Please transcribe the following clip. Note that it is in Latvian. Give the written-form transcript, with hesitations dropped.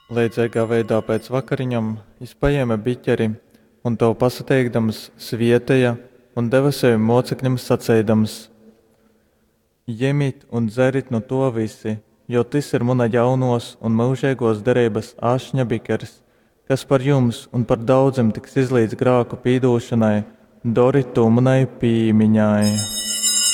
Līdzīgā veidā pēc vakariņam viņš paēma biķeri un to pasateikdams svietēja un deva saviem mocekļiem sacēdams: Ņemiet un dzerit no to visi, jo tas ir mana jaunos un mūžīgos derības ašņa bikeris, kas par jums un par daudziem tiks izlīdz grāku pīdošanai, dori to manai pīmiņai.